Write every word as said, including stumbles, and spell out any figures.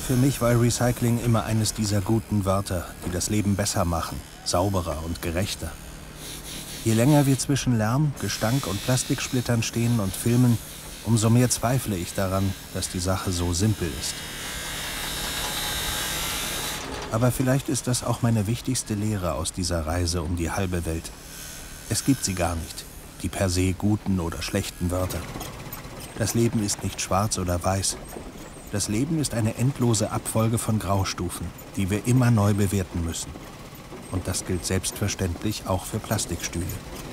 Für mich war Recycling immer eines dieser guten Wörter, die das Leben besser machen, sauberer und gerechter. Je länger wir zwischen Lärm, Gestank und Plastiksplittern stehen und filmen, umso mehr zweifle ich daran, dass die Sache so simpel ist. Aber vielleicht ist das auch meine wichtigste Lehre aus dieser Reise um die halbe Welt. Es gibt sie gar nicht, die per se guten oder schlechten Wörter. Das Leben ist nicht schwarz oder weiß. Das Leben ist eine endlose Abfolge von Graustufen, die wir immer neu bewerten müssen. Und das gilt selbstverständlich auch für Plastikstühle.